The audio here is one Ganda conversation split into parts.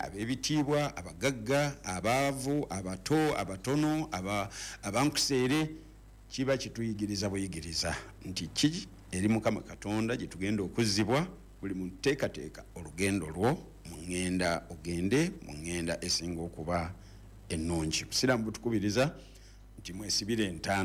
ab'ebitiibwa, abagagga, abaavu, abato, abatono, abankuseere, kiba kituyigiriza buyigiriza nti ki eri Mukama Katonda gye tugenda okuzzibwa buli muntu teekateeka olugendo lwo mu ŋŋenda ogende mu ŋŋenda esinga okuba ennungi. Busiraamu butukubiriza nti mwesibire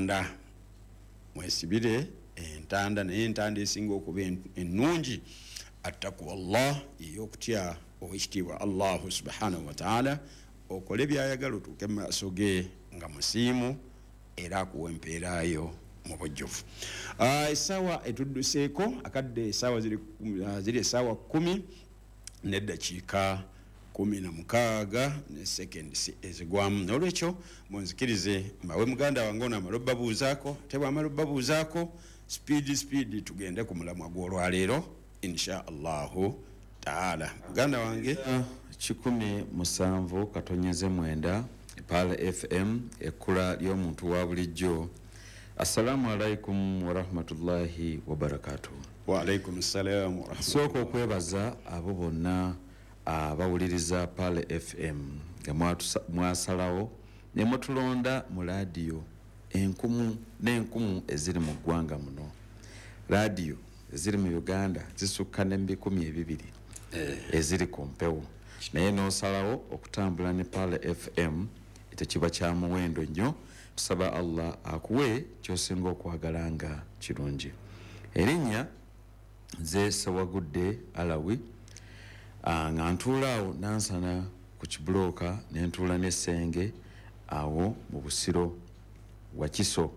entanda naye entanda esinga okuba ennungi attaqwa Allah, ey'okutya ow'ekitiibwa Allahu subhanahu wa ta'ala, okole byayagala otuuke mu maaso ge nga musiimu era akuwa empeerayo mu bujjuvu. Essaawa etudduseeko akadde essaawa ziri essaawa 10 n'eddakiika 16 ne seconds ezigwamu. N'olwekyo munzikirize mbawe muganda wange ono amala obbabuuzaako, ate bw'amala obbabuuzaako speed tugende ku mulamwa gw'olwaleero insha Allahu taala. Muganda wange 17 katonyeze 9 Pale FM ekkula ly'omuntu wa bulijjo. Assalamu alaikum wa rahmatullahi wa barakatuh. Wa alaikum assalam wa rahmatullahi. Sooka okwebaza abo bonna abawuliriza Pale FM nga mwasalawo ne mutulonda mu laadiyo enkumu n'enkumu eziri mu ggwanga muno. Laadiyo eziri mu Uganda zisukka ne 200 eziri ku mpewo, naye n'osalawo okutambula ne Pale FM tekiba kya muwendo nnyo. Tusaba Allah akuwe ky'osinga okwagala nga kirungi. Erinnya nze Sewagudde Alawi, nga ntuulaawo nansana ku kibulooka ne ntuula n'essenge awo mu Busiro wa Kiso.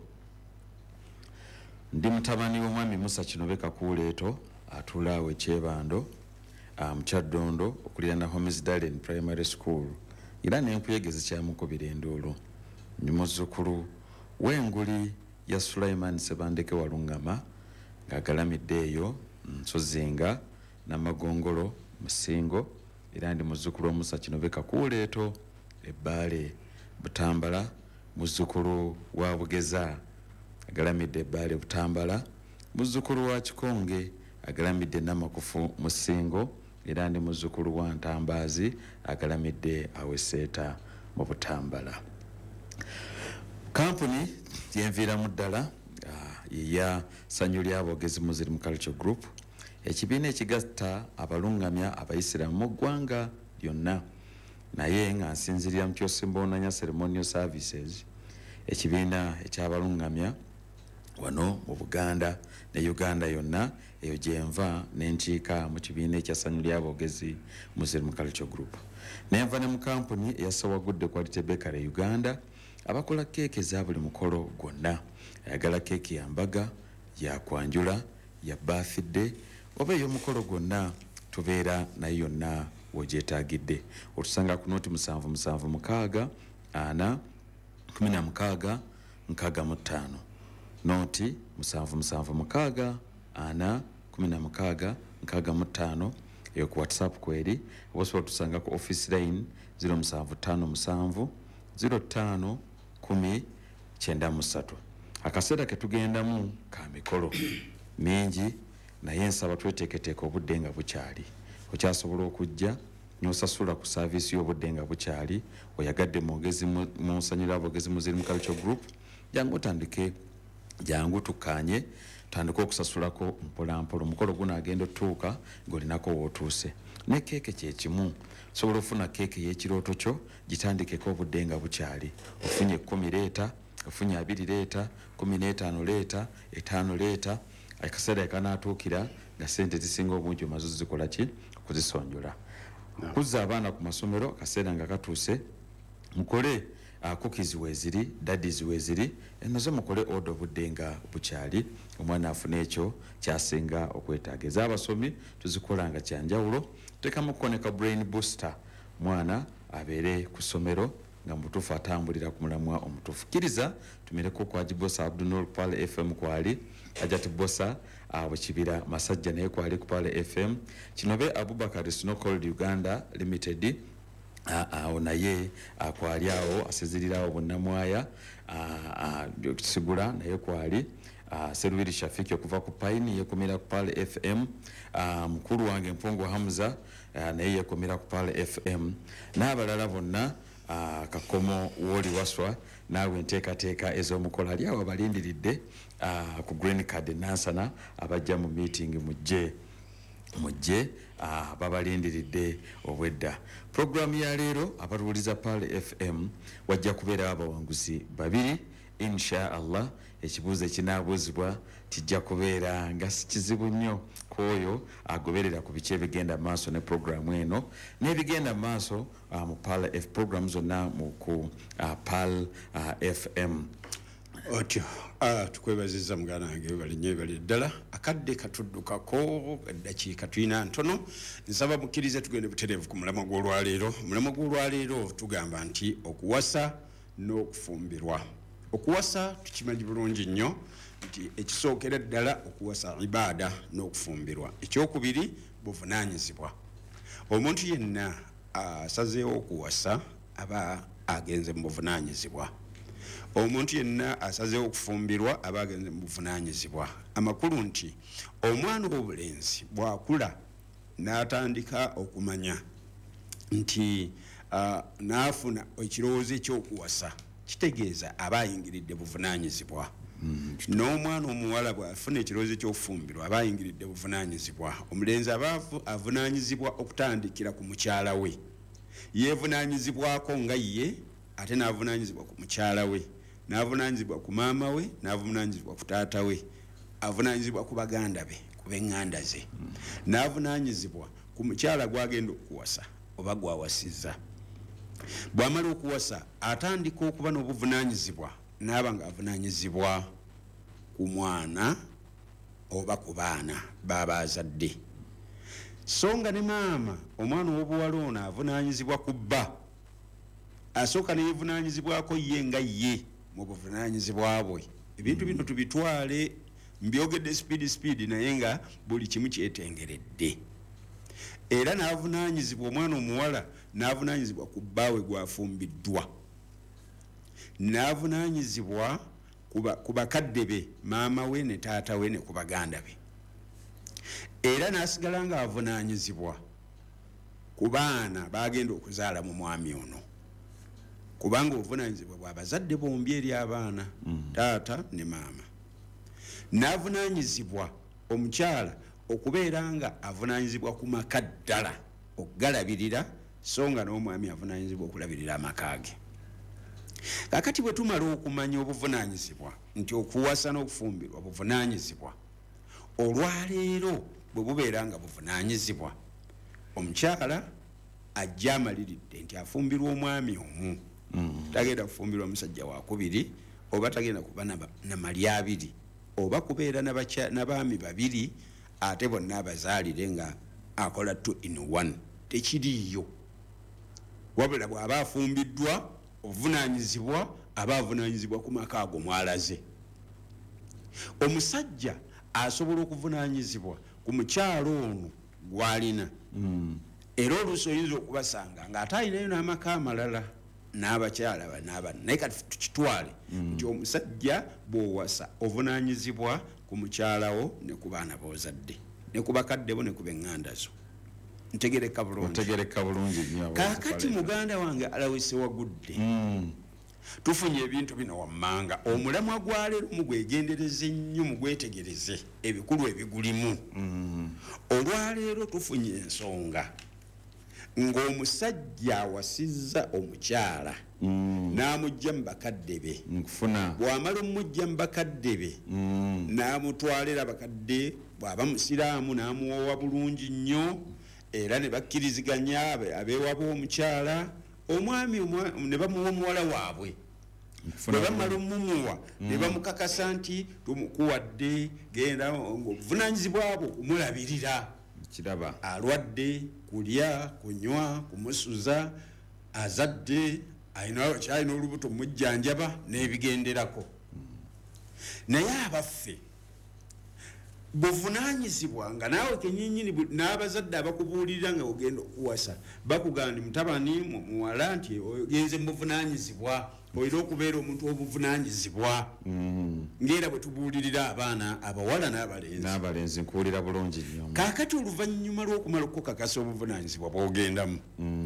Ndi mutabani w'omwami Musa Kinobe Kakuuleeto atuulaawo ekyebando mu Kyaddondo okuliraana Homes Darren Primary School, era n'enkuyegezi kyamukubira enduulu. Ndi muzzukulu w'enguli ya Sulaiman Sebandeke Walungama ng'agalamidde eyo Nsozinga Namagongolo Musingo, era ndi muzzukulu Musa Kinobe Kakuuleeto Ebbaale Butambala, muzzukulu wa Bugeza agalamidde Ebbaale Butambala, muzzukulu wa Kikonge agalamidde Namakufu Musingo, era ndi muzzukulu wa Ntambaazi agalamidde Aweseeta mu Butambala. Kampuni yenviiramu ddala ya Ssanyu ly'Abogezi Muslim Culture Group, ekibiina ekigatta abalungamya abayisiraamu mu ggwanga lyonna, naye nga nsinzirira mu Kyosimboonanya Ceremonial Services, ekibiina ekyabalungamya wano mu Buganda ne Uganda yonna, eyo gyenva n'enkiika mu kibiina ekya Ssanyu ly'Abogezi Muslim Culture Group. Nenva ne mu kampuni eya Sewagudde Quality Bakery Uganda, abakola keeke za buli mukolo gwonna. Ayagala keeki ya mbaga, ya kwanjula, ya birthday oba ey'omukolo gwonna, tubeera nayo yonna w'ogyetaagidde. Otusanga ku nooti 7776 4 16 65, nooti 7776 4 16 65, eyo ku WhatsApp kweri. Obasobola tusanga ku office line 0757 05 10 93. Akaseera ke tugendamu ka mikolo mingi, naye nsaba tweteeketeeka obudde nga bukyali. Okyasobola okujja n'osasula ku saavisi y'obudde nga bukyali. Oyagadde mwogezi mu Ssanyu ly'Abogezi Muslim Culture Group, jangu tukkaanye tandika okusasulako mpolampola. Omukolo gunaagenda otuuka ng'olinako w'otuuse. Ne keeke kye kimu. Sobola ofuna keeke y'ekirooto kyo gitandikeko obudde nga bukyali. Ofunye 10 leeta, ofunye 2 leeta, 15 leeta, 5 leeta, akaseera kanaatuukira nga ssente zisinga obungi omaze zikola ki okuzisonjola. Kuzza abaana ku masomero akaseera nga katuuse, mukole cookies weeziri, daddies weeziri, nazo mukole order obudde nga bukyali, omwana afune ekyo kyasinga okwetaaga. Ez'abasomi tuzikola nga kyanjawulo. Tekamu kukoneka brain booster, mwana abeere ku ssomero nga mutuufu atambulira ku mulamwa omutuufu. Kkiriza tumireko kwa Bosa Abdunur Pale FM kwali, Ajati Bosa Kibira Masajja naye kwali ku Pale FM, Kinobe Abubakar Snowcold Uganda Limited awo naye kwali awo asezerirawo bonnamwaya Sigula naye kwali Serwiri Shafiki okuva ku Paini yekomera ku Pale FM, mukulu wange Mpongo Hamza naye yekomera ku Pale FM, n'abalala bonna Kakomo woli waswa naawe nteekateeka ez'omukola ali awo balindiridde ku Green Card Nansana abajja mu meeting mujje babalindiridde obwedda. Programu ya leero abatuuliza Pale FM wajja kubeera abawanguzi babiri insha Allah. Ekibuuzo ekinaabuuzibwa kijja kubeera nga si kizibu nnyo kwoyo agoberera ku biki ebigenda maaso ne programu eno n'ebigenda maaso mu Pal F programu zonna mu ku Pal FM. Otyo tukwebaziza mugana wange balinye bali ddala akadde katuddukako eddakiika tulina ntono nsaba mukkirize tugende butereevu ku mulamwa gw'olwaleero. Mulamwa gw'olwaleero tugamba nti okuwasa n'okufumbirwa. Okuwasa tukimanyi bulungi nnyo nti ekisookera ddala okuwasa ibaada n'okufumbirwa. Ekyokubiri buvunaanyizibwa. Omuntu yenna asazeewo okuwasa aba agenze mu buvunaanyizibwa. Omuntu yenna asazeewo okufumbirwa aba agenze mu buvunaanyizibwa. Amakulu nti omwana w'obulenzi bw'akula n'atandika okumanya nti n'afuna ekirowoozo eky'okuwasa kitegeeza aba ayingiridde buvunaanyizibwa. N'omwana omuwala bw'afuna ekirowoozo ky'okufumbirwa aba ayingiridde buvunaanyizibwa. Omulenzi aba avunaanyizibwa okutandikira ku mukyala we, yeevunaanyizibwako nga ye ate n'avunaanyizibwa ku mukyala we, n'avunaanyizibwa ku maama we, n'avunaanyizibwa ku taata we, avunaanyizibwa ku baganda be, ku b'eŋŋanda ze, n'avunaanyizibwa ku mukyala gw'agenda okuwasa oba gw'awasizza. Bw'amala okuwasa atandika okuba n'obuvunaanyizibwa n'aba ng'avunaanyizibwa ku mwana oba ku baana baba azadde. So nga ne maama omwana ow'obuwala ono avunaanyizibwa ku bba, asooka neyevunaanyizibwako ye nga ye mu buvunaanyizibwa bwe. Ebintu bino tubitwale mbyogedde speed naye nga buli kimu kyetengeredde. Era n'avunaanyizibwa omwana omuwala n'avunaanyizibwa ku bbaawe gw'afumbiddwa, n'avunaanyizibwa ku bakadde be maama we ne taata we ne ku baganda be, era n'asigala ng'avunaanyizibwa ku baana bagenda okuzaala mu mwami ono, kubanga obuvunaanyizibwa bw'abazadde bombi eri abaana taata ne maama. N'avunaanyizibwa omukyala okubeera nga avunaanyizibwa ku maka ddala okugalabirira, so nga n'omwami avunaanyizibwa okulabirira amaka ge. Kakati bwe tumala okumanya obuvunaanyizibwa nti okuwasa n'okufumbirwa buvunaanyizibwa, olwaleero bwe bubeera nga buvunaanyizibwa, omukyala ajja amaliridde nti afumbirwa omwami omu, tagenda kufumbirwa musajja wa kubiri, oba tagenda kuba na mali abiri, oba kubeera n'abaami babiri ate bonna abazaalire nga akola 2 in 1. Tekiriiyo. Wabula bw'aba afumbiddwa obuvunaanyizibwa aba avunaanyizibwa ku maka ago mwalaze. Omusajja asobola okuvunaanyizibwa ku mukyalo ono gw'alina, era oluusi oyinza okubasanga ng'ate alinayo n'amaka amalala n'abakyala n'abaana. Naye kati tukitwale nti omusajja bw'owasa ovunaanyizibwa ku mukyalawo ne ku baana b'ozadde ne ku bakadde bo ne ku b'eŋŋanda zo. Ntegereka bulungi nnyo. Kaakati muganda wange alawise wagudde, tufunye ebintu bino wammanga. Omulamwa gwa leero mugwegendereze nnyo, mugwetegereze ebikulu ebigulimu. Olwaleero tufunye ensonga ng'omusajja awasizza omukyala n'amujja mu bakadde be, bw'amala omujja mu bakadde be n'amutwalira bakadde, bw'aba musiraamu n'amuwoowa bulungi nnyo, era ne bakkiriziganya abeewaba omukyala, omwami ne bamuwa omuwala waabwe. Bwe bamala omumuwa ne bamukakasa nti tumukuwadde, genda obuvunaanyizibwa bwo kumulabirira. Alwadde, kulya, kunywa, kumusuza, azadde, kyalina olubuto mujjanjaba n'ebigenderako. Naye abaffe buvunanyizibwa nga naawe kenyinyini n'abazadde abakubuulirira nga ogenda okuwasa bakugamba nti mutabani muwala nti ogenze mubuvunanyizibwa olina okubeera omuntu w'obuvunanyizibwa ng'era bwe tubuulirira abaana abawala n'abalenzi nkuwulira bulungi nnyo. Kaakati oluvannyuma lw'okumala okukakasa obuvunanyizibwa bw'ogendamu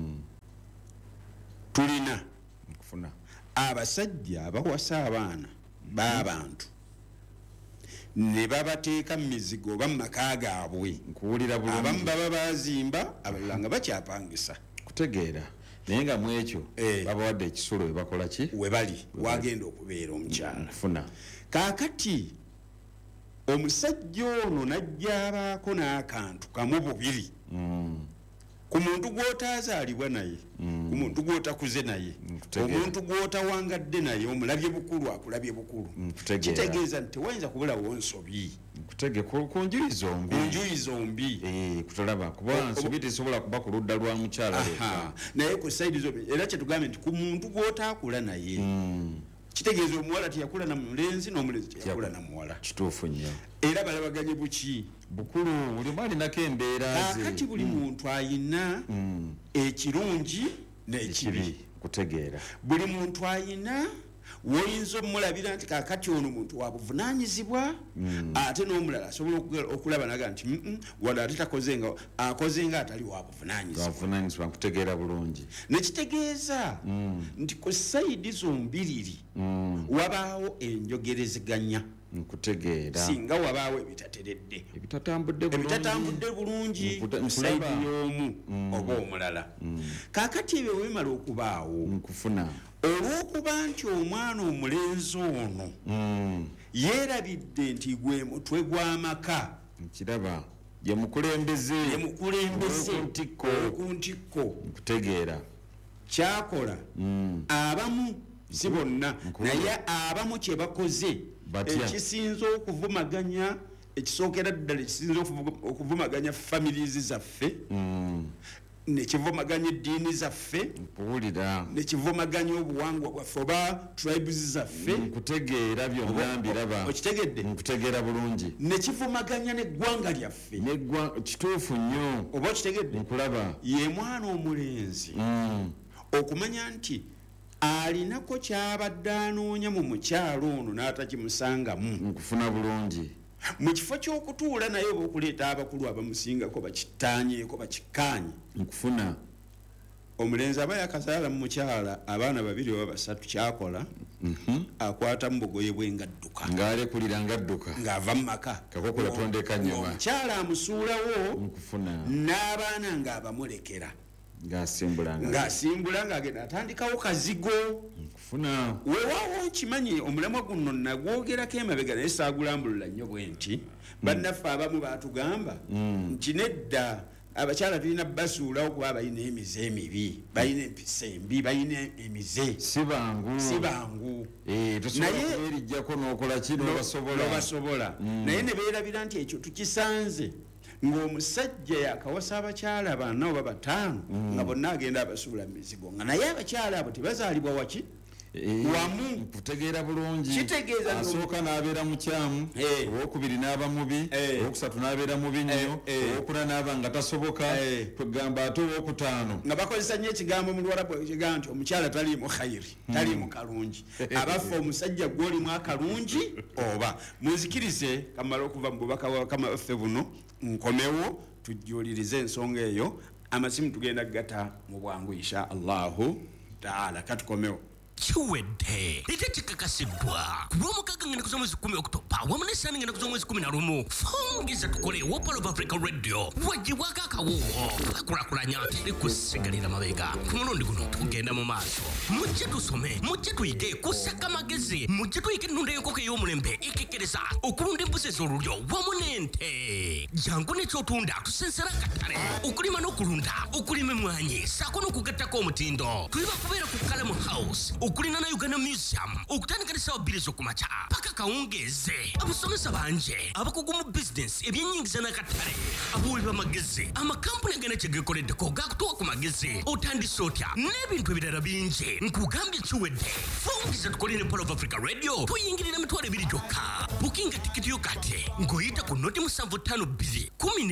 tulina nkufuna abasajja abawasa abaana b'abantu ne babateeka mu mizigo oba mu maka gaabwe. nkuwulira bulungi. Abamu baba bazimba abalala nga bakyapangisa. Kutegeera naye nga mu ekyo babawadde ekisulo we bakola ki we bali wagenda okubeera omukyala. nkufuna Kaakati omusajja ono najja abaako n'akantu kamu bubiri ku muntu gw'otazaalibwa naye, ku muntu gw'otakuze naye, omuntu gw'otawangadde naye omulabye bukulu akulabye bukulu. Kitegeeza nti tewayinza kubulawo nsobi. ku njuyi zombi kutolaba kuba nsobi tesobola kuba ku ludda lwa mukyala leka naye ku saidi zombi. Era kyetugambye nti ku muntu gw'otaakula naye kitegeeza omuwala teyakula na mulenzi n'omulenzi teyakula na muwala. Kituufu nnyo. Era balabaganye buki bukulu buli omu alinako embeera ze. Kaakati buli muntu ayina ekirungi n'ekibi. Kutegeera buli muntu ayina woyinza omulabira nti kaakati ono muntu wa buvunaanyizibwa ate n'omulala asobola okulaba naga nti wadde ate akoze nga atali wa buvunaanyizibwa. Kutegeera bulungi. Nekitegeeza nti ku sayidi zombiriri wabaawo enjogerezeganya. Nkutegeera singa wabaawo ebitateredde ebitatambudde bulungi sayidi y'omu oba omulala. Kaakati ebyo bimala okubaawo nkufuna olw'okuba nti omwana omulenzi ono yeerabidde nti gwe mutwe gw'amaka. Nkiraba ye mukulembeze ku ntikko. Nkutegeera kyakola abamu si bonna naye abamu kye bakoze ekisinza okuvumaganya ekisookera ddala ekisinza okuvumaganya families zaffe nekivumaganya eddiini zaffe nekivumaganya obuwangwa bwaffe oba tribes zaffe. Nkutegeera byonna mbiraba. Okitegedde? Nkutegeera bulungi. Nekivumaganya n'eggwanga lyaffe. Kituufu nnyo. Oba okitegedde? Nkulaba. Ye mwana omulenzi okumanya nti alinako kyabadde anoonya mu mukyalo ono n'atakimusangamu. Nkufuna bulungi. Mu kifo ky'okutuula naye oba okuleeta abakulu abamusingako bakitaanyeeko bakikkaanye. Nkufuna omulenzi aba yakazaala mu mukyala abaana babiri oba basatu. Kyakola akwata mu bugoye bwe ngadduka ng'alekulira ngadduka ng'ava mu maka kakokola tondeka nnyama. Omukyala amusuulawo nkufuna n'abaana ng'abamulekera ng'asimbula ng'agenda atandikawo kazigo. Nkufuna weewaawo nkimanyi omulamwa guno nagwogerako emabega naye saagulambulula nnyo bwe nti bannaffe abamu baatugamba nti nedda abakyala tulina basuulawo kuba balina emize emibi, balina empisa embi, balina emize si bangu naye erijjako n'okola kino basobola naye ne beerabira nti ekyo tukisanze ng'omusajja yakawasa abakyala bana oba bataano nga bonna agenda abasuula mu mizigo nga naye abakyala abo tebazaalibwa waki wamu. Kutegeera bulungi. Kitegeeza asooka n'abeera mukyamu, owokubiri n'aba mubi, owokusatu n'abeera mubi nnyo, owokuna n'aba nga tasoboka, tugamba ate owokutaano nga bakozesa nnyo ekigambo mu Luwarabu ekigamba nti omukyala taliimu khayiri, taliimu kalungi. Abaffe omusajja gw'olimu akalungi oba. Munzikirize kamala okuva mu bubaka bw'Abakama baffe buno nkomewo tujjuulirize ensonga eyo. Amasimu tugenda gata mu bwangu insha Allahu taala. Katukomewo. Chiwedde ite chikakasidwa kulw'omukaaga ngenda kuza mwezi 10 Oktoba wamu n'essaana ngenda kuza mwezi 11 fungiza tukole Wopal of Africa Radio wajiwako akawuwo akulakulanya likusigalira mabega ku mulundi guno tugenda mu maaso mujje tusome mujje tuyige kusaka magezi mujje tuyige ennunda y'enkoko ey'omulembe ekekkereza okulunda embuzi ez'olulyo wamu n'ente jangu n'ekyotunda tusensera akatale okulima n'okulunda okulima emmwanyi saako n'okugattako omutindo tuliba kubeera ku Kalamu House okulina na Uganda Museum okutandika n'essaawa 2 ez'okumakya paka kawungeeze abasomesa banje abakugu mu bizinesi ebyennyingiza n'akatale abawi b'amagezi amakampuni agenda kye geekoleddeko gaakutuwa ku magezi otandise otya n'ebintu ebirala bingi nkugambye kiwedde fungiza tukole ne Wopal of Africa Radio tuyingirira 2 gyokka bukinga tikiti yo kati ngoyita ku noti 752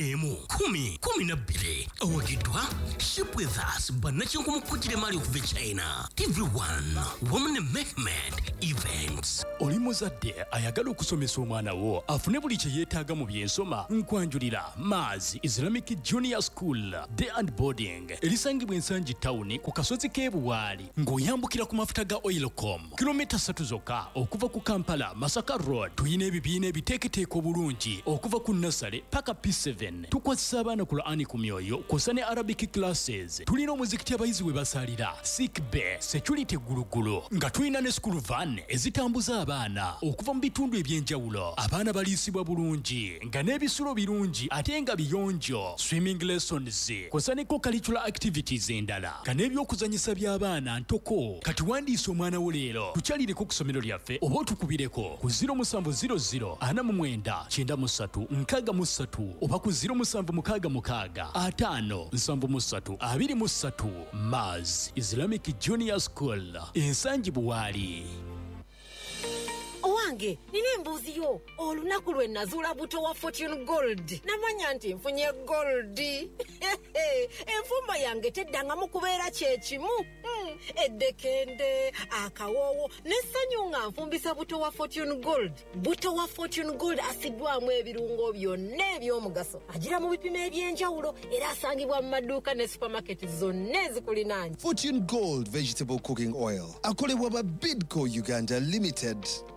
11 owagidwa ship with us banachingu mukutire mali okuva China. TV1 Women Mehmet Events. Oli muzadde ayagala okusomesa omwana wo afune buli kye yeetaaga mu byensoma nkwanjulira Maz Islamic Junior School Day and Boarding erisangibwa ensangi town ku kasozi k'ebuwaali ng'oyambukira ku mafuta ga Oilcom kilomita 3 zokka okuva ku Kampala Masaka Road. Tuyina ebibiina ebiteeketeeka obulungi okuva ku Nasale paka P7. Tukwasisa abaana ku Qur'ani ku myoyo kw'ossa ne Arabic classes. Tulina omuzikiti abayizi we basalira sick bay security gulugulu nga tulina ne school van ezitambuza abaana okuva mu bitundu ebyenjawulo. Abaana baliisibwa bulungi nga n'ebisulo birungi ate nga biyonjo. Swimming lessons kw'ossa ne co-curricular activities endala nga n'ebyokuzanyisa by'abaana ntoko. Kati wandiisa omwana wo leero tukyalireko ku ssomero lyaffe oba otukubireko ku 0700 4993 63 oba ku 0766 573 23. Maz Islamic Junior School ensangi buwaali. Owange, nina embuuzi yo. Olunaku lwe nazuula buto wa Fortune Gold. Namanya nti nfunye gold. Enfumba yange teddangamu kubeera kye kimu. Eddekende, akawoowo, n'essanyu nga nfumbisa buto wa Fortune Gold. Buto wa Fortune Gold asiddwamu ebirungo byonna eby'omugaso. Agira mu bipimo eby'enjawulo era asangibwa mu maduuka ne supermarket zonna ezikulinaanye. Fortune Gold Vegetable Cooking Oil. Akolebwa ba Bidco Uganda Limited.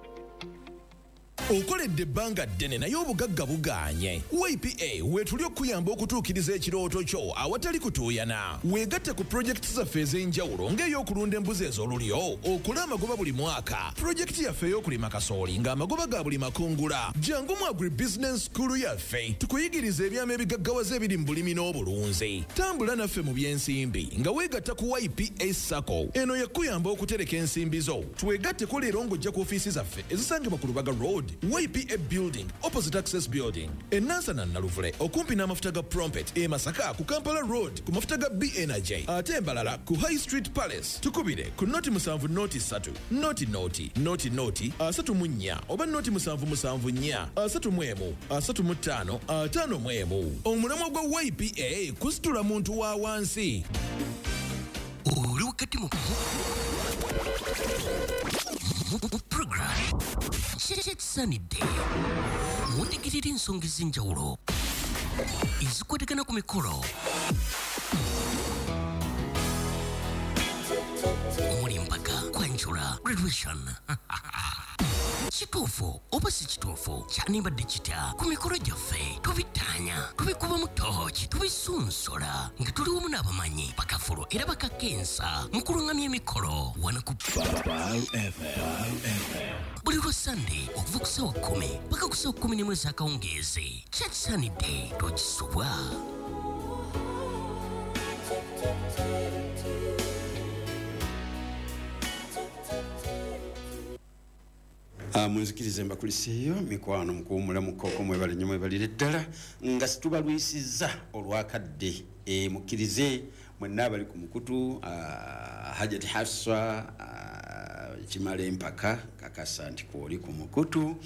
Okoledde ebbanga ddene naye obugagga bugaanye. YPA weetuli okuyamba okutuukiriza ekirooto kyo awatali kutuuyana. Weegatte ku pulojekiti zaffe ez'enjawulo ng'ey'okulunda embuzi ez'olulyo, okole amagoba buli mwaka. Pulojekiti yaffe ey'okulima kasooli ng'amagoba ga buli makungula. Jangu mu Agribusiness School yaffe tukuyigiriza ebyama ebigaggawaza ebiri mu bulimi n'obulunzi. Tambula naffe mu by'ensimbi nga weegatta ku YPA Sacco. Eno yakuyamba okutereka ensimbi zo. Twegatteko leero ng'ojja ku ofiisi zaffe ezisangibwa ku Lubaga Road, YPA Building, opposite Access Building. Enansana Naluvule, okumpi n'amafuta ga Prompet, Masaka ku Kampala Road, ku mafuta ga B Energy. Ate Mbalala ku High Street Palace. Tukubire ku noti 7 noti 3, noti 34 oba noti 774 35 55. Omulamwa gwa YPA kusitula muntu wa wansi. Oli wakati mu program Sunday mutegirira ensonga ez'enjawulo ezikwatagana ku mikolo omuli mpaka kwanjula graduation. Kituufu oba si kituufu kyandibadde kitya ku mikolo gyaffe tubitaanya tubikuba mu tooki tubisunsola nga tuli wamu n'abamanyi bakafulo era bakakensa mu kulungamya emikolo wano ku buli lwa Sunday okuva ku ssaawa 10 paka ku ssaawa 11 ez'akawungeezi. Church Sunday tokisobwa. Munzikirize mbakuliseeyo mikwano mukuwumula mukoko mwebale nnyo mwebalire ddala nga situbalwisiza olwakadde mukkirize mwenna abali ku mukutu Hajati Hafsa Kimala Empaka kakasa nti kwoli ku mukutu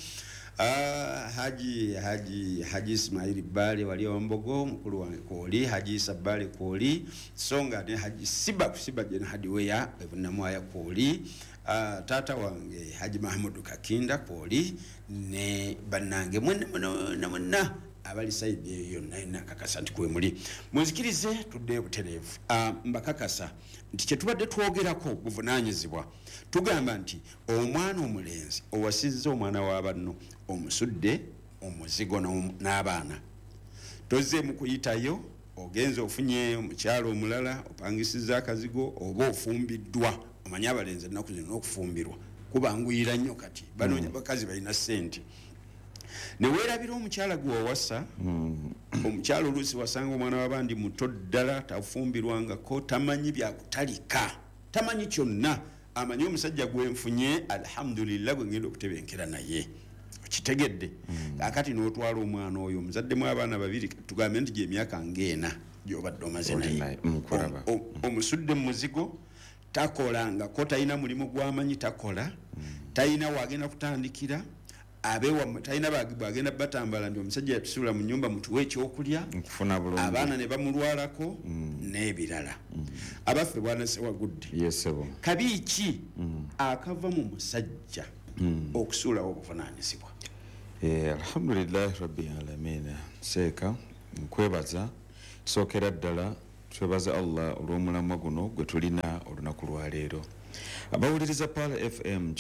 Haji Ismaili Bale wali Wambogo mukulu wange kwoli Haji Isa Bale kwoli songa ne Haji Siba jena hadiweya ebunamwaya kwoli tata wange Haji Mahmudu Kakinda kwoli ne bannange mwenna abali saidi yonna kakasa nti kwe muli munzikirize tudde buterevu mbakakasa nti kye tubadde twogerako buvunaanyizibwa tugamba nti omwana omulenzi owasizza omwana w'abanno omusudde omuzigo n'abaana tozze mu kuyitayo ogenze ofunye omukyalo omulala opangisizza akazigo oba ofumbiddwa omanya abalenzi ennaku zino n'okufumbirwa kubanguyira nnyo kati banoonya bakazi balina ssente neweerabira omukyala gwe wawasa omukyala oluusi wasanga omwana w'abandi muto ddala tafumbirwangako tamanyi byakutalika tamanyi kyonna amanyi omusajja gwenfunye alhamdulillah gwe ngenda okutebenkera naye kitegedde akati n'otwala omwana oyo omuzaddemu abaana babiri tugambe nti gy'emyaka ng'ena gy'obadde omaze naye omusudde mu muzigo takolangako talina mulimu gw'amanyi takola talina wagenda kutandikira abewa talina bagenda batambala nti omusajja yatusula mu nyumba mutuwe ekyokulya nkufuna bulungi abaana ne bamulwalako n'ebirala abaffe bwana Sewagudde yesebo kabiiki akava mu musajja okusuulawo obuvunaanyizibwa alhamdulillahi rabbil alamin seeka nkwebaza tusookera ddala twebaza Allah olw'omulamwa guno gwe tulina olunaku lwa leero abawuliriza Pala FM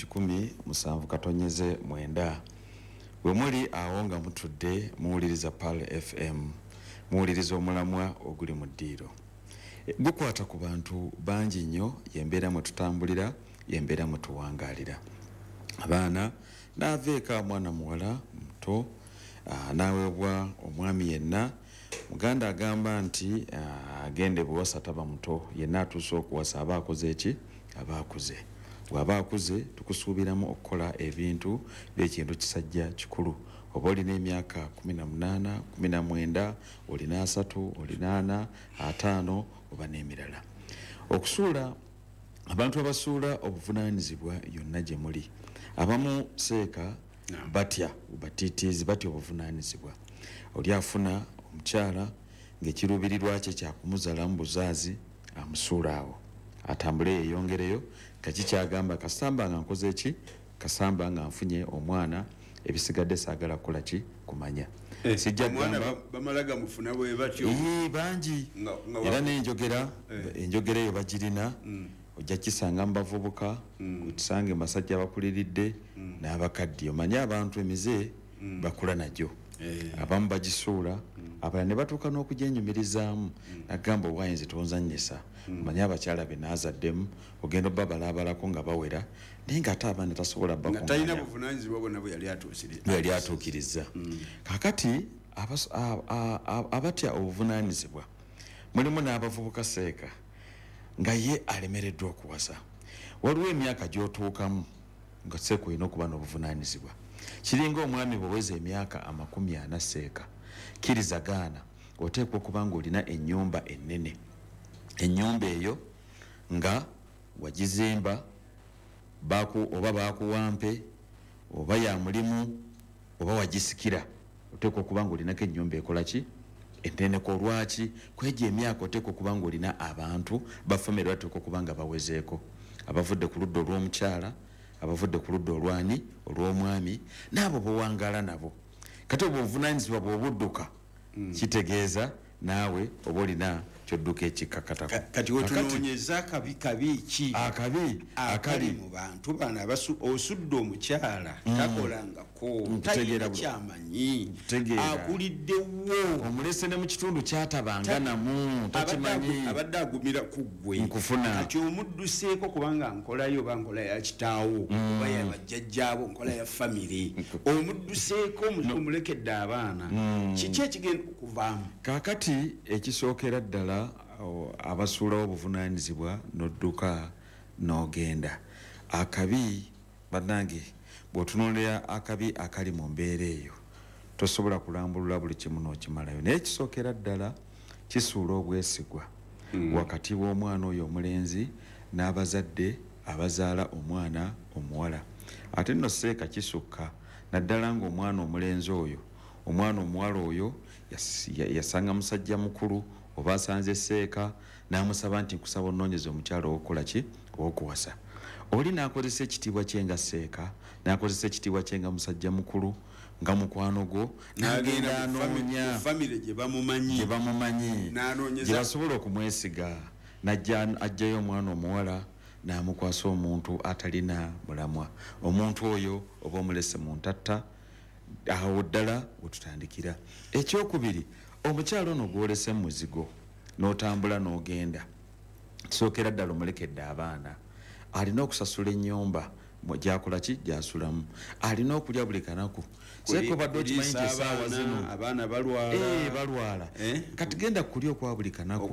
107.9 bwe muli awo nga mutudde muwuliriza Pala FM muwuliriza omulamwa oguli mu ddiiro gukwata ku bantu bangi nnyo yembeera mwe tutambulira yembeera mwe tuwangaalira abaana n'aveeka mwana muwala muto n'aweebwa omwami yenna muganda agamba nti agende buwasa taba muto yenna atuuse okuwasa aba akoze eki aba akuze bw'aba akuze tukusuubiramu okukola ebintu by'ekintu kisajja kikulu oba olina emyaka 18 19 olina 3 olina 4 5 oba n'emirala okusuula abantu abasuula obuvunaanyizibwa yonna gye muli abamu seeka batya batiitiizi batya obuvunaanyizibwa oli afuna omukyala ng'ekiruubirirwa kye kyakumuzala mu buzaazi amusuula awo atambule yeeyongereyo kakikyagamba kasamba nga nkoze eki kasamba nga nfunye omwana ebisigadde saagala kukola ki kumanya sijja gamba bamalaga mufuna bwe batyo bangi era n'enjogera enjogera eyo bagirina ojja kisanga mu bavubuka okisange masajja abakuliridde n'abakaddi omanye abantu emize bakula najjo abamu bagisuula abalala ne batuuka n'okugyenyumirizaamu nagamba owayinza tonzannyisa omanye abakyala be naazaddemu ogenda obba balaabalako nga bawera naye ng'ate abaana tasobola batalina buvunaanyizibwa bwonna bwe yali atuukiriza kakati abatya obuvunaanyizibwa mulimu n'abavubuka seeka nga ye alemereddwa okuwasa waliwo emyaka gy'otuukamu nga seeka olina okuba n'obuvunaanyizibwa kiringa omwami bweweza emyaka 40 seeka kiriza gaana oteekwa okuba ng'olina ennyumba ennene ennyumba eyo nga wagizimba oba baakuwampe oba ya mulimu oba wagisikira oteekwa okuba ng'olinako ennyumba ekola ki enteneko lwaki kwegyo emyaka oteekwa okuba ng'olina abantu bafamire bateekwa okuba nga bawezeeko abavudde ku ludda olw'omukyala abavudde ku ludda olwani olw'omwami n'abo bowangaala nabo kati obwo obuvunaanyizibwa bw'obudduka kitegeeza naawe oba olina kyodduka ekikkakatako kati wetunoonyeza kabi akali mu bantu bano osudde omukyala takolangako talina kyamanyi akuliddewo omulese ne mu kitundu kyatabanga namu takimanyi abadde agumira ku ggwe nkufuna kati omudduseeko kubanga nkolayo oba nkola ya kitaawo oba yabajjajjaabo nkola ya famire omudduseeko omulekedde abaana kiki ekigenda okuvaamu kaakati ekisookera ddala abasuulawo obuvunaanyizibwa n'odduka n'ogenda akabi bannange bw'otunuulira akabi akali mu mbeera eyo tosobola kulambulula buli kimu n'okimalayo naye kisookera ddala kisuula obwesigwa wakati w'omwana oyo omulenzi n'abazadde abazaala omwana omuwala ate nno seeka kisukka naddala ng'omwana omulenzi oyo omwana omuwala oyo yasanga musajja mukulu oba asanze seeka n'amusaba nti nkusaba onoonyeza omukyala ow'okukola ki ow'okuwasa oli n'akozesa ekitiibwa kye nga seeka n'akozesa ekitiibwa kye nga musajja mukulu nga mukwano gwo n'agenda anoonya famire gye bamumanyi gye basobola okumwesiga n'ajjayo omwana omuwala n'amukwasa omuntu atalina mulamwa omuntu oyo oba omulese mu ntatta awo ddala wetutandikira ekyokubiri omukyalo ono gwolese mu muzigo n'otambula n'ogenda kisookera ddala omulekedde abaana alina okusasula ennyumba gyakola ki gyasulamu alina okulya buli kanaku seeko badde okimanyi nti essaawa zino abaana balwala kati genda kulya okwa buli kanaku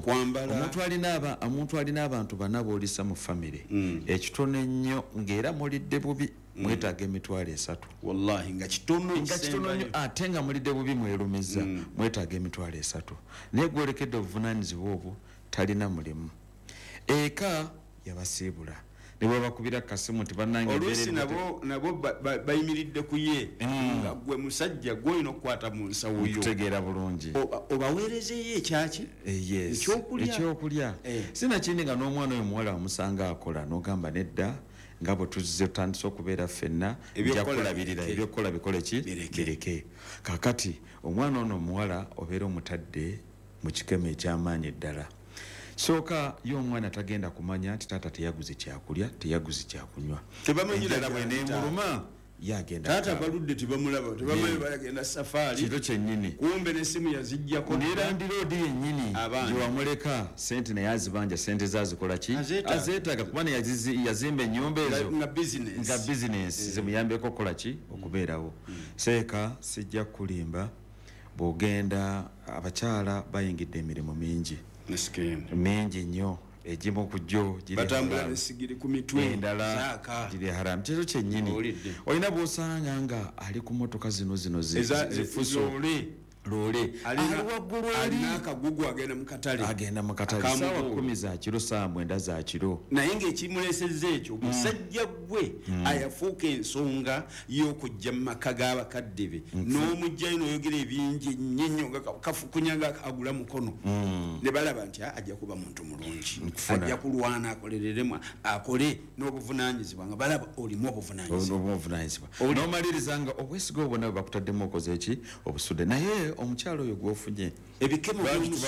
omuntu alina abantu bana boolisa mu famire ekitono ennyo ng'era mulidde bubi mwetaaga emitwalo 3 wallahi nga kitono nnyo ate nga mulidde bubi mwerumiza mwetaaga emitwalo 3 naye gwolekedde obuvunaanyizibwa obwo talina mulimu eka yabasiibula ne bwe bakubira kasimu nti bannange oluusi nabo bayimiridde ku ye nga gwe musajja gw'olina okukwata mu nsawo yo kutegeera bulungi obaweerezeeyo ekyaki ekyokulya sinakindi nga n'omwana oyo muwala wamusanga akola n'ogamba nedda nga bwe tuzze tutandise okubeera ffenna njakulabirira ebyokukola bikole ki bireke kakati omwana ono omuwala obeera omutadde mu kikemo ekyamaanyi eddala sooka ye omwana tagenda kumanya nti taata teyaguze kyakulya teyaguze kyakunywa tebamanyira bweneemuluma yagenda taata baludde tebamulaba tebamanyi bayagenda safaari kiro kyennyini kumbe n'essimu yaziggyako nerandiroodi yennyini gyewamuleka sente naye azibanja sente zazikola ki azeetaaga kubana yazimba ennyumba ezo nga bizinensi zimuyambeko okukola ki okubeerawo seeka sijja kulimba bw'ogenda abakyala bayingidde emirimu mingi nnyo egimu ku jjo batambula nesigiri ku mitwe endala giri haramu kyezo kyennyini olina bw'osanga nga ali ku motoka zino zifuso loole ali waggulu alina akagugu agenda mu katale saawa 10 za kiro saa 9 za kiro naye ng'ekimulesezza ekyo musajja gwe ayafuuka ensonga y'okujja mu maka g'abakadde be n'omujjayo n'oyogera ebingi ennyo nga kafukunya nga agula mukono ne balaba nti ajja kuba muntu mulungi ajja kulwana akolereremu akole n'obuvunaanyizibwa nga balaba olimu obuvunaanyizibwa n'omaliriza nga obwesiga obwo nawe bakutaddemu okoze eki obusudde naye omukyalo oyo gwofunye ebikemo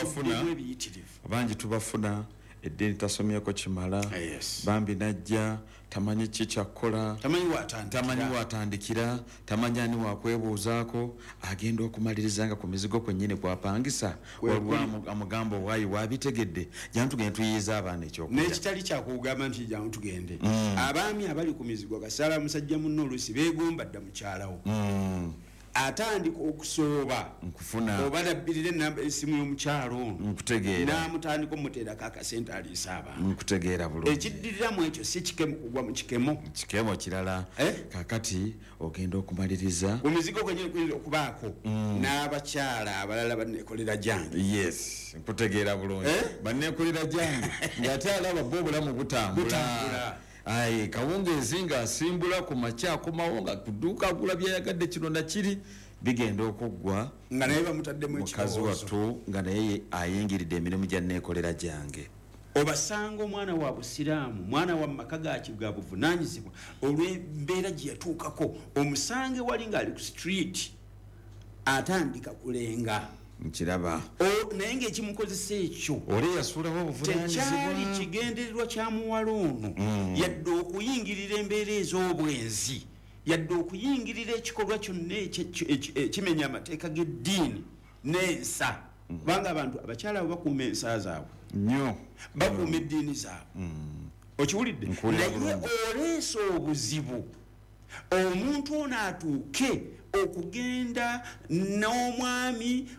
bangi tubafuna eddiini tasomyeko kimala bambi najja tamanyi ki kyakkola tamanyi watandikira tamanyi ani wakwebuuzaako agenda okumaliriza nga ku mizigo kwennyini kwapangisa amugamba owaayi wabitegedde jangu tugende tuyiyiza abaana ekyokulya n'ekitali kyakugamba nti jangu tugende abaami abali ku mizigo kasaala musajja munno oluusi beegomba dda mukyalawo atandika okusooba nkufuna oba labbirira enamba esimu y'omukyalo ono nkutegeera n'amutandika omuteerako akasente aliisa abantu nkutegeera bulungi ekiddiriramu ekyo si kikemo kugwa mu kikemo kirala kakati ogenda okumaliriza ku mizigo gwenyini kuyinza okubaako n'abakyala abalala banneekolera gyange yes nkutegeera bulungi banneekolera gyange ng'ate alaba bo obulamu butambula ayi kawungeezi ng'asimbula ku makya akomawo nga kuduuka agula byayagadde kino nakiri bigenda okuggwa nga naye bamutaddemu mukazi wattu nga naye ayingiridde emirimu gya neekolera gyange obasanga omwana wa busiraamu mwana wa maka gaki ga buvunaanyizibwa olw'embeera gye yatuukako omusange wali ng'ali ku street atandika kulenga nkiraba naye ng'ekimukozesa ekyo oli yasuulawo obuvunaanyizibwa tekyali kigendererwa kya muwala ono yadde okuyingirira embeera ez'obwenzi yadde okuyingirira ekikolwa kyonna ekimenya amateeka g'eddiini n'ensa kubanga abantu abakyala abo bakuuma ensa zaabwe nnyo bakuuma eddiini zaabwe okiwulidde naye oleesa obuzibu omuntu ono atuuke okugenda n'omwami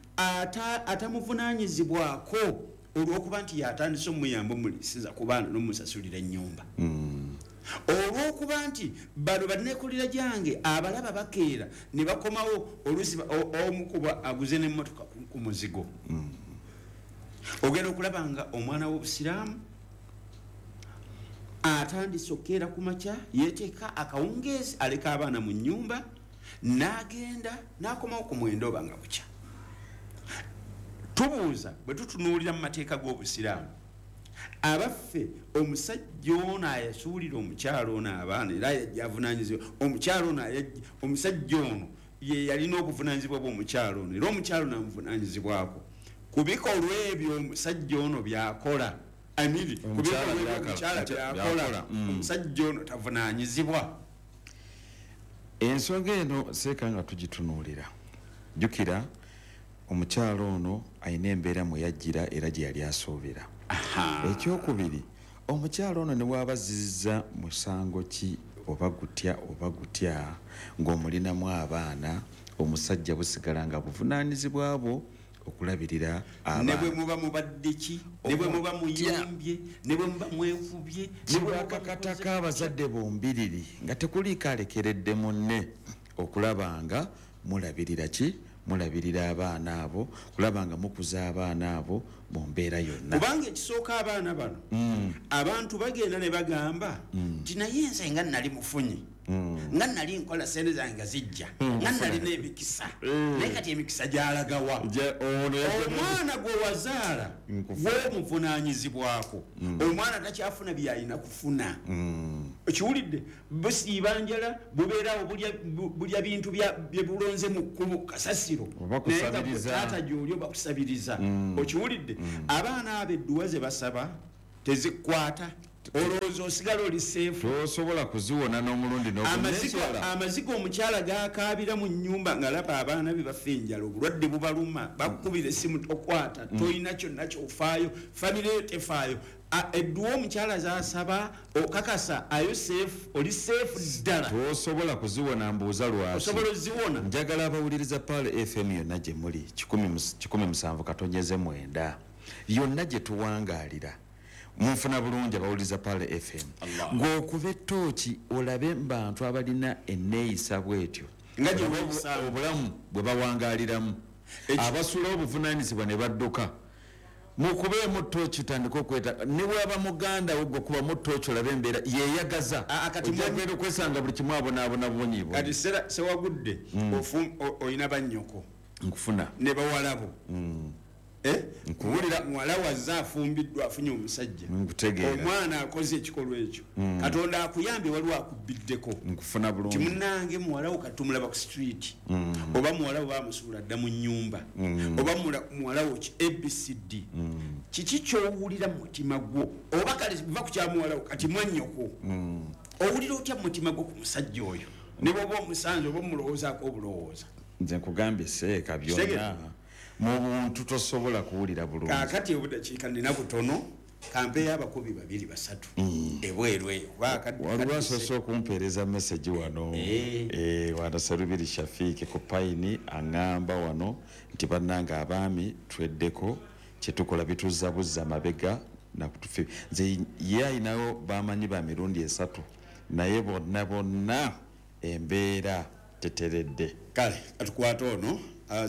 atamuvunaanyizibwako olw'okuba nti yatandise omuyamba omulisiza ku baana n'omusasulira ennyumba olw'okuba nti bano banneekolera gyange abalaba bakeera ne bakomawo oluusi omukuba aguze n'emmotoka ku muzigo ogenda okulaba nga omwana w'obusiraamu atandise okukeera ku makya yeeteeka akawungeezi aleka abaana mu nnyumba n'agenda n'akomawo ku mwenda oba nga bukya tubuuza bwe tutunuulira mu mateeka g'obusiraamu abaffe omusajja ono ayasuulira omukyalo ono abaana era yajja avunaanyizibwa omukyalo ono omusajja ono ye yalina obuvunaanyizibwa bw'omukyalo ono era omukyalo ono amuvunaanyizibwako ku bikolwa ebyo omusajja ono byakola omukyala byakola omusajja ono tavunaanyizibwa ensonga eno seeka nga tugitunuulira jjukira omukyalo ono alina embeera mwe yajjira era gye yali asuubira ekyokubiri omukyalo ono ne bw'abazizza musango ki oba gutya ng'omulinamu abaana omusajja busigala nga buvunaanyizibwa bwo okulabirira ne bwe muba mubadde ki ne bwe muba muyombye ne bwe muba mwevubye ne bwe bakakataka abazadde bombiriri nga tekuliiko alekeredde munne okulaba nga mulabirira ki mulabirira abaana abo kulaba nga mukuza abaana abo mu mbeera yonna kubanga ekisooka abaana bano abantu bagenda ne bagamba nti naye nze nga nali mufunyi nga nali nkola sente zange nga zijja nga nalina emikisa naye kati emikisa gyalagawa omwana gwe wazaala gwomuvunaanyizibwako omwana takyafuna byalina kufuna okiwulidde busiiba njala bubeerawo bulya bintu byebulonze mu kkubo kasasiro naye taata gyoli bakusabiriza okiwulidde abaana abo edduwa ze basaba tezikwata olowooza osigala oli seefu tosobola kuziwona n'omulundi amazigo omukyala gakaabira mu nnyumba ng'alaba abaana be bafa enjala obulwadde bubaluma bakukubira essimu tokwata tolina kyonna kyofaayo famire yo tefaayo edduwa omukyala zasaba okakasa ayo seefu oli seefu ddala tosobola kuziwona mbuuza lwaki osobola oziwona njagala abawuliriza Pale FM yonna gye muli 107.9 yonna gye tuwangaalira munfuna bulungi abawuliriza Pale FM ng'okuba ettooki olabe bantu abalina enneeyisa bwetyo obulamu bwe bawangaaliramu abasula obuvunaanyizibwa ne badduka mukubeemu ttooki tandika okweta ne bwaba muganda we gwe kuba mu ttooki olabe embeera yeeyagaza ojagenda okwesanga buli kimu abonaabona bubonyiibwo kati sewagudde olina bannyoko nkufuna ne bawalabo nkuwulira muwala wazze afumbiddwa afunye omusajja omwana akoze ekikolwa ekyo katonda akuyambye waliwo akubbiddeko nkufuna bulungi kimunange muwala wo katumulaba ku street oba muwala wo bamusuula dda mu nnyumba oba muwala wo ki abcd kiki kyowulira mu mutima gwo oba kale va ku kyamuwala wo kati mwannyoko owulira otya mu mutima gwo ku musajja oyo ne bwoba omusanze oba omulowoozaako obulowooza nze nkugambye seeka byonna mu buntu tosobola kuwulira bulungi kaakati obudakiika nina butono kampeeyo abakubi 2-3 ebweru eyo waliwo asoose okumpeereza message wano wano Serubiri Shafiiki ku Payini aŋŋamba wano nti bannange abaami tweddeko kyetukola bituzabuzza mabega nakutufe nze ye ayinayo bamanyi ba mirundi 3 naye bonna embeera teteredde kale atukwata ono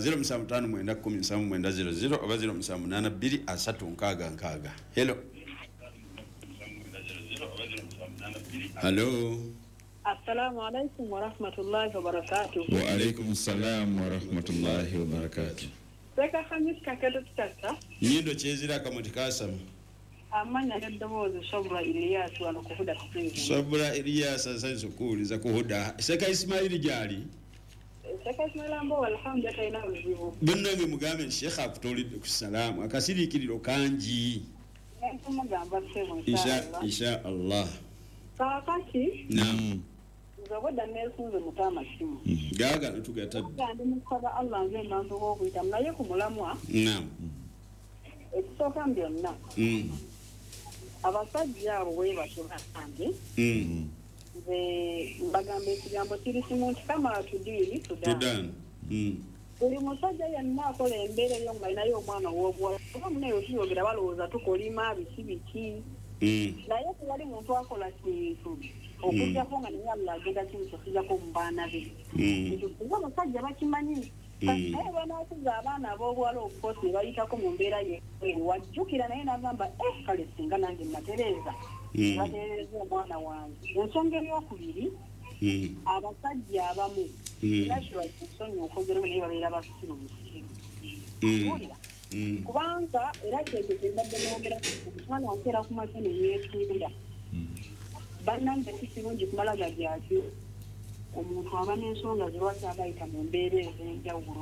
075 oba 0782366. Hello. Hello. Assalamu alaikum wa rahmatullahi wa barakatuh. Wa alaikum salam wa rahmatullahi wa barakatuh. Seka Hamis kakedo tutata. Nyindo chezira kamuti kasam. Amanya neddobozi Sobra Ilyas wano kuhuda spring. Sobra Ilyas sasa kuuliza kuhuda. Seka Ismail jali. Seka Ismail ambo alhamdulillah ina uzibu. Bannange mugambe Sheikh akutolidde ku salamu akasirikiriro kanji. Mugamba semo insha Allah. Kakati. Naam. Nzogoda nesunze mutama simu. Gaga natugata. Kandi musaba Allah nze nanzo okuita naye ku mulamwa. Naam. Ekisooka byonna. Abasajja abo bwe basooka nze mbagamba ekigambo kiri kimu nti kama tudiri tudan. Buli musajja yenna akola embeera eyo nga alinayo omwana w'obuwala oba muneyo tuyogera balowooza tukolima biki naye tewali muntu akola kintu okugjako nga naye Allah agenda kintu okujjako mu baana be kuba abasajja bakimanyi naye banaakuza abaana ab'obuwala obukosi ne bayitako mu mbeera yeeru wajjukira naye n'agamba kale singa nange natereeza batereeza omwana wange ensonga eyokubiri abasajja abamu natural ensonyi okozerewo naye babeera basiru musiru kubanga era kyekyo kyembadde mwogera omutwana wankeera ku makya ne yeetuulira bannange si kirungi kumala gagyaki omuntu aba n'ensonga ze lwaki abayita mu mbeera ez'enjawulo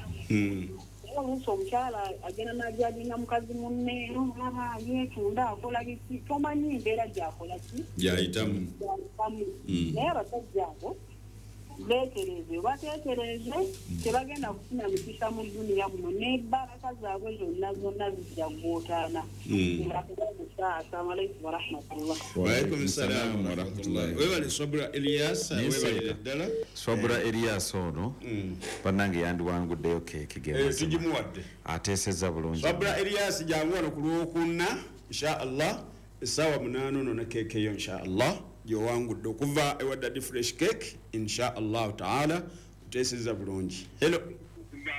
oluusi omukyala agenda n'ajaginga mukazi munne olaba yeetunda akola biki tomanyi embeera gyakola ki gyayitamu naye abasajja abo beetereze bateetereze tebagenda kufuna mikisa mu duniya muno n'ebbaraka zaabwe zonna zijja gwootaana. Assalamu alaikum warahmatullah. Waalaikum salaam warahmatullah. Webale Sobra Ilyas webale ddala. Sobra Ilyas ono bannange yandiwanguddeyo keeki tugimuwadde ateesezza bulungi. Sobra Ilyas jangu wano ku Lwokuna insha Allah essaawa 8 ono ne keeki eyo insha Allah gyowangudde okuva ewadda di fresh cake insha Allah taala uteesezza bulungi. Hello.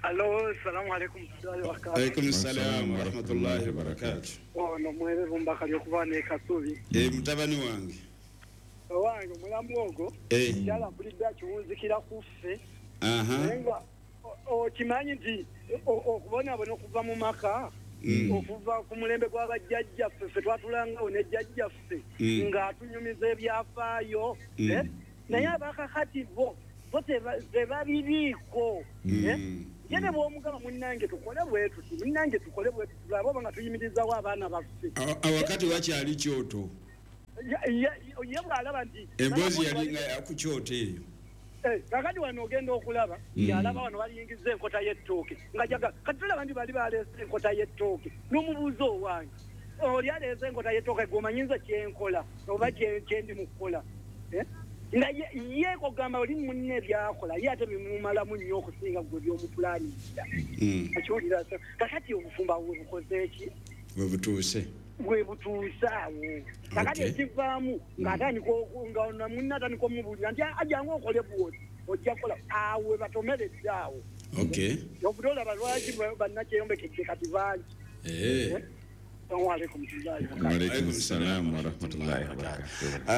Alo, salamu alaikum. Alaikum salam wa rahmatullahi wa barakatuh. No mwere bumbaka lyokubane kasubi. Mutabani wange. Wange mulamuogo. Yala bulidda kiwunzikira kuffe. Nenga okimanyi nti okubona bono okuva mu maka okuva ku mulembe gw'abajjajjaffe ffe twatulangawo ne jjajjaffe ng'atunyumiza ebyafaayo naye abakakati bo tebabiriiko yene bw'omugamba munnange tukole bwe tuti munnange tukole bwe tuti laba oba nga tuyimirizawo abaana baffe awakati wakyali kyoto ye bw'alaba nti emboozi yalinga yakukyoto eyo kakati wano ogenda okulaba yalaba wano baliyingiza enkota y'ettooke nga jaga kati tulaba nti bali baleese enkota y'ettooke n'omubuuza owange oli aleese enkota y'ettooke gweomanyinza kyenkola oba kyendi mu kukola nga ye kogamba oli munne byakola ye ate bimumalamu nnyo okusinga gwe by'omupulaniza akiwulira kakati obufumba bwe bukoze eki bwe butuuse awo kakati ekivaamu ng'atandika nga munne atandika omubuulira nti ajangu okole bwoti ojja kukola awe batomeredde awo obuti olaba lwaki bannakyeyombekedde kati bangi Assalamualaikum salam wa rahmatullahi wa barakatuh.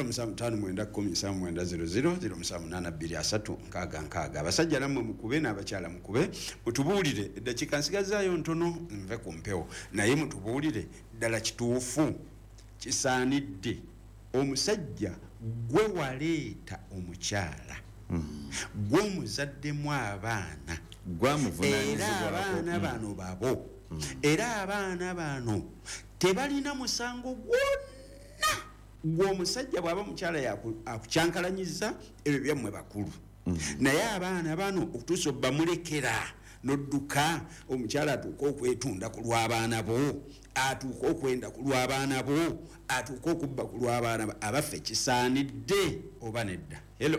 0750000 abasajja namwe mukube n'abakyala mukube mutubuulire eddakiika nsigazaayo ntono nve ku mpewo naye mutubuulire ddala kituufu kisaanidde omusajja gwe waleeta omukyala gwe omuzaddemu abaana era abaana bano babo era abaana bano tebalina musango gwonna gw'omusajja bw'aba mukyala akukyankalanyiza ebyo byammwe bakulu naye abaana bano okutuusa obamulekera n'odduka omukyala atuuka okwetunda ku lw'abaana bo atuuka okwenda ku lw'abaana bo atuuka okubba ku lw'abaana bo abaffe kisaanidde oba nedda hello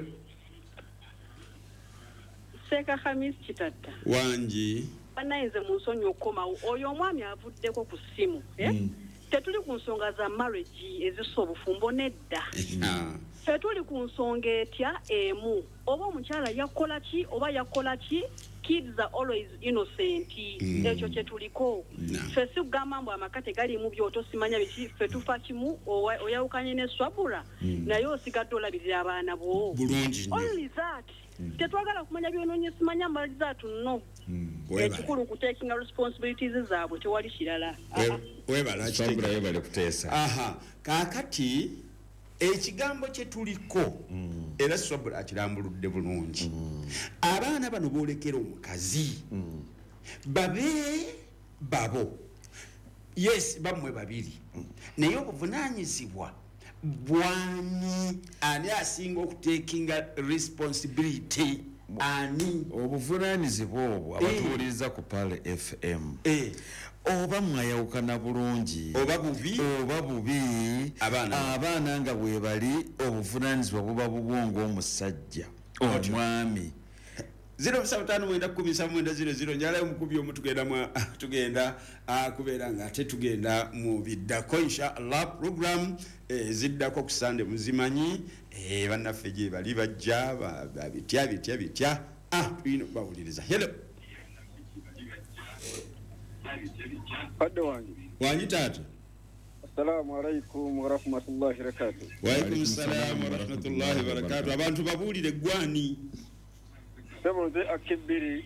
Seka Hamis Kitatta wangi Banaize munsonyi okomawo oyo omwami avuddeko ku ssimu tetuli ku nsonga za marriage eziso obufumbo nedda tetuli ku nsonga etya emu oba omukyala yakola ki oba yakola ki kids are always innocent ekyo kyetuliko ffe si kugamba mbu amaka tegalimu byoto simanya biki ffe tufa kimu oyawukanye ne swabula naye osigadde olabirira abaana bo only that tetwagala kumanya byononye simanya mbali zaatu nno ekikulu kutekinga responsibilities zaabwe tewali kirala webala kuteesa kaakati ekigambo kye tuliko era swabula akirambuludde bulungi abaana bano boolekera omukazi babe babo yes bamwe babiri naye obuvunaanyizibwa bwani ani asinga okutekinga responsibility ani obuvunaanyizibwa obwo abatuwuliriza ku Pale FM oba mwayawukana bulungi oba bubi abaana nga bwe bali obuvunaanyizibwa buba bubwo omusajja omwami 075 njalayo mukubi omu tugenda kubeera nga ate tugenda mu biddako inshallah program ziddako ku Sunday muzimanyi bannaffe gye bali bajja bitya tulina okubawuliriza hello wangi taata Assalamu alaikum wa rahmatullahi wa barakatuh. Wa alaikum salam wa rahmatullahi wa barakatuh. Abantu babuulire gwani Semonze akibiri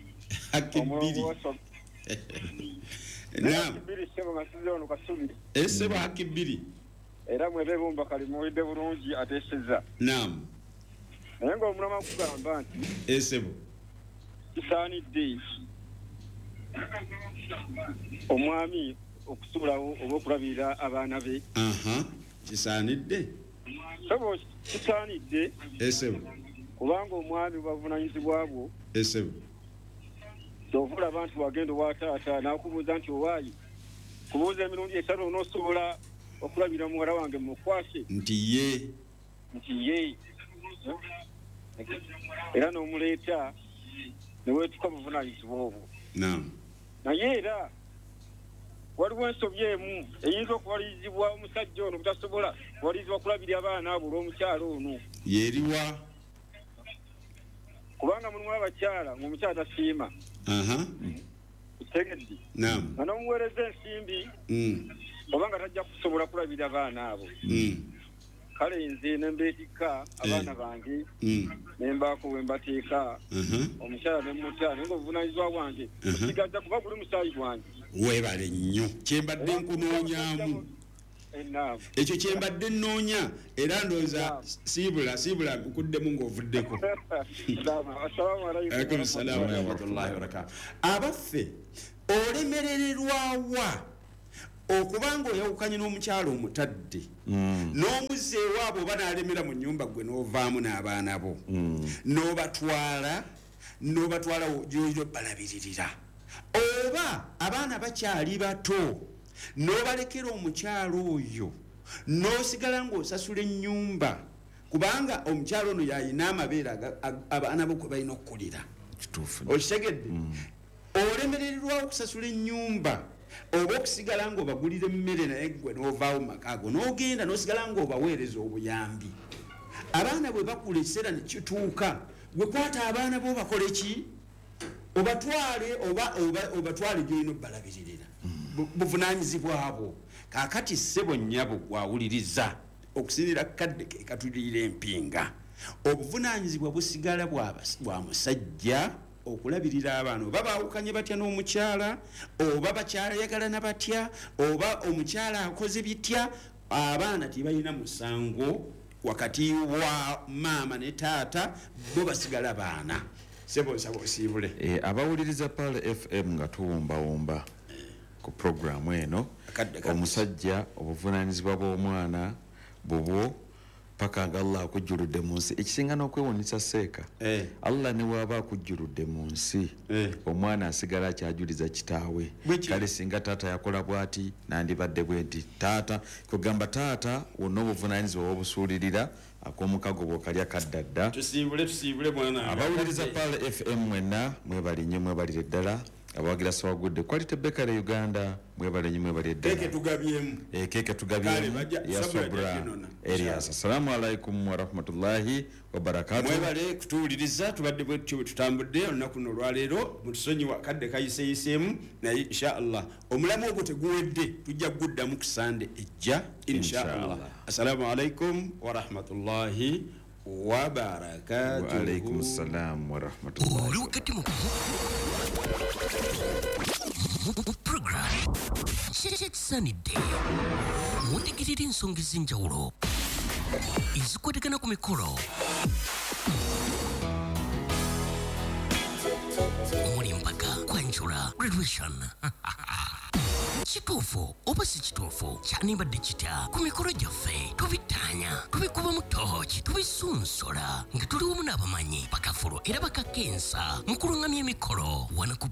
naam akibiri sebo ngasize ono kasubi sebo akibiri era mwebe bomba kali muwide bulungi ateseza naam naye nga omulama kugamba nti sebo kisaanidde omwami okusulawo oba okulabirira abaana be kisaanidde sebo kisaanidde sebo kubanga omwami bavunanyizibwa bwo esebo tovula abantu wagenda wataata nakubuuza nti owaayi kubuuza emirundi esatu onoosobola okulabira muwala wange mukwase nti ye era n'omuleeta neweetuka buvunanyizibwa obwo naye era waliwo ensobi emu eyinza okuwalirizibwa omusajja ono butasobola kuwalirizibwa kulabirira abaana abo olw'omukyalo ono yeriwa kubanga mulimu abakyala ng'omukyala tasiima tegeddi nga n'omuweereza ensimbi obanga tajja kusobola kulabira baana abo kale nze nembeetikka abaana bange nembaako we mbateeka omukyala nemuta naye ngaobuvunaanyizibwa bwange osigajja kuba guli musaayi gwange weebale nnyo kyembadde nkunoonyaamu ekyo kyembadde nnoonya era ndowooza siibula nkukuddemu ng'ovuddeko. Alaikum salaam wa rahmatullahi wa barakatuh. Abaffe olemerererwawa okubanga oyawukanye n'omukyalo omutadde n'omuzza ewaabwe oba n'alemera mu nnyumba gwe n'ovaamu n'abaana bo n'obatwala gy'olina balabiririra, oba abaana bakyali bato n'obalekera omukyalo oyo n'osigala ng'osasula ennyumba kubanga omukyalo ono yalina amabeere abaana bo kwe balina okukulira. Okitegedde? Olemerererwawo okusasula ennyumba oba okusigala ng'obagulira emmere naye gwe n'ovaawo mu maka ago n'ogenda n'osigala ng'obaweereza obuyambi. Abaana bwe bakula ekiseera ne kituuka gwe kwata abaana bo bakole ki? Obatwale gy'olina obbalabiririra buvunaanyizibwa bwo. Kaakati ssebo nnyabo gwawuliriza okusinira kadde ke katulira empinga. Obuvunaanyizibwa busigala bwa musajja okulabirira abaana oba baawukanye batya n'omukyala oba bakyayagalana batya oba omukyala akoze bitya, abaana tebalina musango wakati wa maama ne taata, bo basigala baana. Sebo nsaba osiibule. Abawuliriza Pal FM nga tuwumbawumba ku programu eno, omusajja obuvunaanyizibwa bw'omwana bubwo paka nga Allah akujjuludde mu nsi. Ekisinga n'okwewuunyisa seeka, Allah ne bw'aba akujjuludde mu nsi omwana asigala akyajuliza kitaawe. Kale singa taata yakola bw'ati nandibadde bwe nti taata kugamba taata wonna obuvunaanyizibwa bw'obusuulirira ak'omukago bw'okalya kaddadda. Tusiibule mwana. Abawuliriza Pal FM mwenna mwebali nnyo, mwebalire ddala. Abawagira Sawagudde Quality Bakery Uganda mwebale nnyo, mwebalire ddala. Keke tugabyemu ya Sobra Elias. Assalamu alaikum wa rahmatullahi wa barakatuh. Mwebale kutuwuliriza, tubadde bwe tutyo tutambudde olunaku luno olwaleero, mutusonyiwa kadde kayiseeyiseemu naye inshallah omulamu ogwo teguwedde tujja kuguddamu ku Sande ejja inshallah. Assalamu alaikum wa rahmatullahi wa barakatuh. Wa alaikum assalam wa rahmatullahi. Program Sunday mutegirira ensonga ez'enjawulo ezikwatagana ku mikolo omuli mpaka kwanjula graduation. Kituufu oba si kituufu kyanibadde kitya ku mikolo gyaffe tubitaanya tubikuba mu tooki tubisunsola nga tuli wamu n'abamanyi bakafulo era bakakensa mu kulungamya emikolo wano ku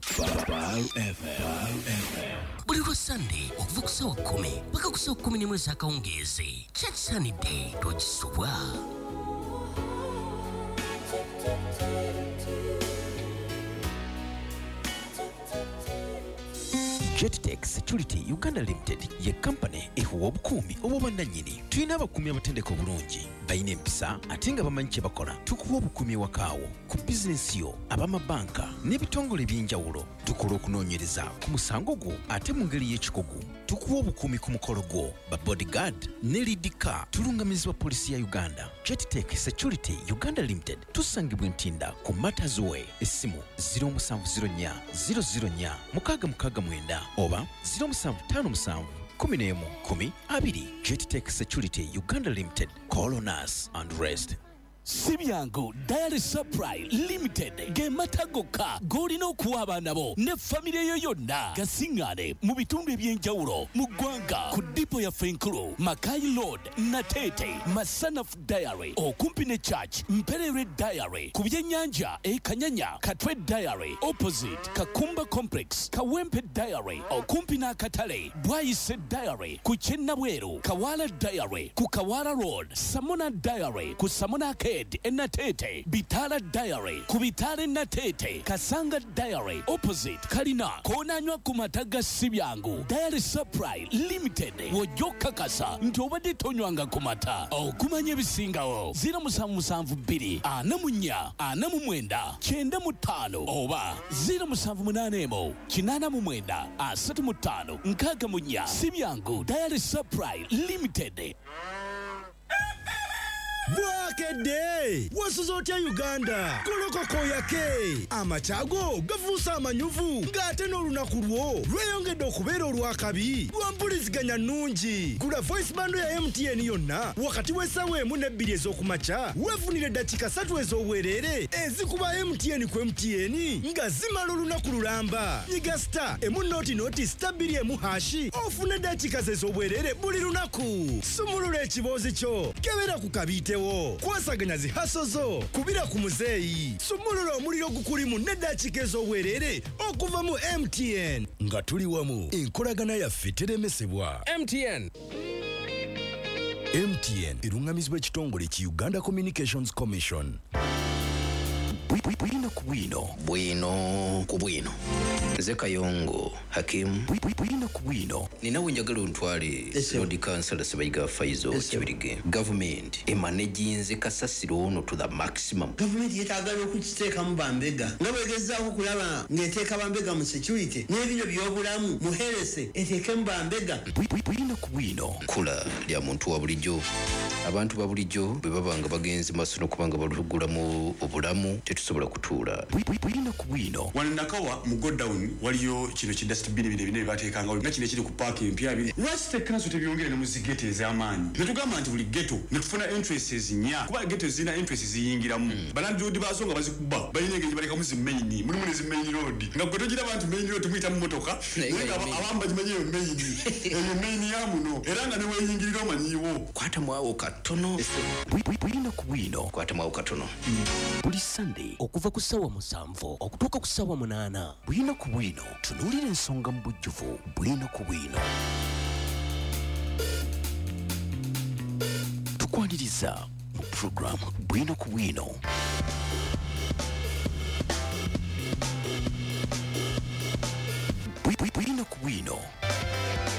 buli lwa Sunday okuva ku ssaawa 10 paka ku ssaawa 11 ez'akawungeezi. Church Sunday togisubwa. JetTech Security Uganda Limited ye company ehuwa obukuumi obw'obwannannyini. Tulina abakuumi abatendeka obulungi, balina empisa ate nga bamanyi kye bakola. Tukuwa obukuumi ewakaawo ku bizinensi yo, ab'amabanka n'ebitongole eby'enjawulo. Tukola okunoonyereza ku musango gwo ate mu ngeri y'ekikugu. Tukuwa obukuumi ku mukolo gwo, ba bodyguard ne lead car. Tulungamizibwa polisi ya Uganda. JetTech Security Uganda Limited tusangibwa Ntinda ku Matters Way. Essimu 0704 004 669 oba 0757 11 10 JetTech Security Uganda Limited. Call on us and rest. Sibyango Diary Supply Limited gematagoka golina okuwa abaana bo ne family yo yonna gasingane mu bitundu eby'enjawulo mu ggwanga ku dipo ya Fenkulu, Makai Road, Natete, Masanaf Diary okumpi ne Church, Mperere Diary ku byennyanja Kanyanya, Katwe Diary opposite Kakumba Complex, Kawempe Diary okumpi n'akatale, Bwayise Diary ku Kyennabweru, Kawala Diary ku Kawala Road, Samona Diary ku Samona K Arcade Enatete, Bitala Diary, Kubitale Natete, Kasanga Diary, opposite Kalina, Konanywa Kumataga Sibyangu, Diary Supply Limited, Wojoka Kasa, Ntobadi Tonywanga Kumata, O Kumanye Bisinga O, Zira Musambu Biri, Anamunya, Anamumwenda, Chenda Mutano, Oba, Zira Musambu Munanemo, Chinana Mumwenda, Asatu Mutano, Nkaga Munya, Sibyangu, Diary Supply Limited. Bwakede wasuzotya Uganda kolokoko yake amachago gavusa amanyuvu ngate n'olunaku lwo lweyongedde okubeera olwakabi lwampuliziganya nnungi gula voice bando ya MTN yonna wakati w'essaawa 1-2 ez'okumakya weefunire eddakiika 3 ez'obwereere ezikuba MTN ku MTN nga zimala olunaku lulamba nyiga star emu star 2 hashi ofune eddakiika ez'obwereere buli lunaku sumulula ekiboozi kyo kebera ku kabite kwasaganya zihaso zo kubira ku muzeeyi sumulula omuliro gukulimu n'eddakiika ez'obwereere okuva mu MTN nga tuli wamu enkolagana yaffe teremesebwa. MTN erungamizibwa ekitongole ki Uganda Communications Commission. Bwino ku bwino nze Kayongo Hakim bwino ku bwino ninawe njagala ontwale Lord Councillor Sebayiga Faizo Kibirige government emanejinze kasasiro ono to the maximum. Government yetagala okukiteeka mu bambega nga bwegezaako kulaba ng'eteeka bambega mu security n'ebino by'obulamu muherese eteeke mu bambega. Bwino ku bwino kula lya muntu wa bulijjo abantu ba bulijjo bwe babanga bagenze maaso n'okubanga balugulamu obulamu tetusobola kutuula. Bwino ku bwino wanakawa mu go down waliyo kino kidustbin bine bateekanga nga kino kiri ku park empya biri lwaki tekkanso tebyongere ne muzigete ez'amaanyi netugamba nti buli ghetto netufuna entrances nnya kuba ghetto zina entrances ziyingiramu balandlord bazo nga bazikuba balina engeri baleka muzi main mulimu nezi main road nga gwe togira abantu main road muyita mu motoka nga abamba gimanyeyo main eyo main ya muno era nga ne weyingirira omanyiwo kwata mwawo katono. Bwino ku bwino kwata mwawo katono buli Sunday okuva ku ssaawa 7 okutuuka ku ssaawa 8. Bwino ku bwino tunuulira ensonga mu bujjuvu. Bwino ku bwino tukwaniriza mu program Bwino ku bwino. Bwino ku bwino